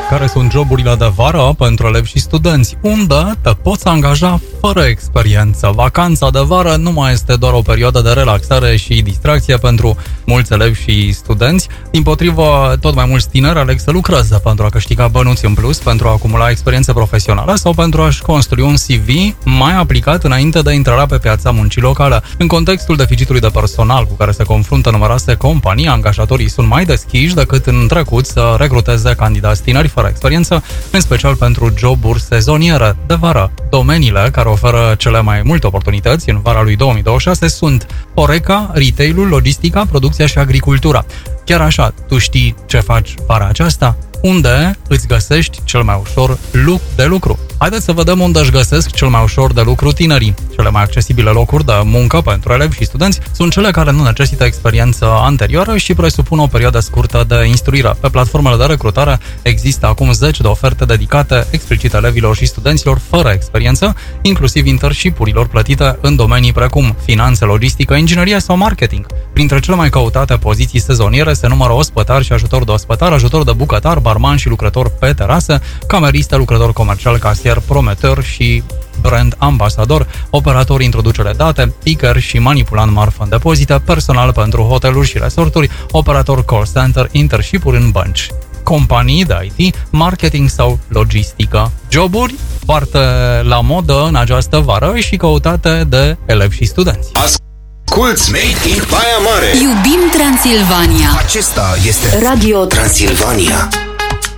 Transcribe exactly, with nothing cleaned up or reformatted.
care sunt joburile de vară pentru elevi și studenți, unde te poți angaja fără experiență. Vacanța de vară nu mai este doar o perioadă de relaxare și distracție pentru mulți elevi și studenți. Dimpotrivă, tot mai mulți tineri aleg să lucreze pentru a câștiga bănuți în plus, pentru a acumula experiență profesională sau pentru a-și construi un C V mai aplicat înainte de intrarea pe piața muncii locale. În contextul deficitului de personal cu care se confruntă numeroase companii, angajatorii sunt mai deschiși decât în trecut să recruteze candidați tineri fără experiență, în special pentru joburi sezoniere de vară. Domeniile care oferă cele mai multe oportunități în vara lui două mii douăzeci și șase sunt Horeca, retail-ul, logistica, producția și agricultura. Chiar așa, tu știi ce faci vara aceasta? Unde îți găsești cel mai ușor loc de lucru? Haideți să vedem unde își găsesc cel mai ușor de lucru tinerii. Cele mai accesibile locuri de muncă pentru elevi și studenți sunt cele care nu necesită experiență anterioară și presupun o perioadă scurtă de instruire. Pe platformele de recrutare există acum zeci de oferte dedicate explicit elevilor și studenților fără experiență, inclusiv internship-urilor plătite în domenii precum finanțe, logistică, inginerie sau marketing. Printre cele mai căutate poziții sezoniere se numără ospătar și ajutor de ospătar, ajutor de bucătar, barman și lucrător pe terasă, cameriste, lucrător comercial, casier, promotor și brand ambasador, operator introducere date, picker și manipulant marfă în depozite, personal pentru hoteluri și resorturi, operator call center, internship-uri în bănci, companii de I T, marketing sau logistică. Joburi foarte la modă în această vară și căutate de elevi și studenți. Asculți Made in Baia Mare. Iubim Transilvania. Acesta este Radio Transilvania.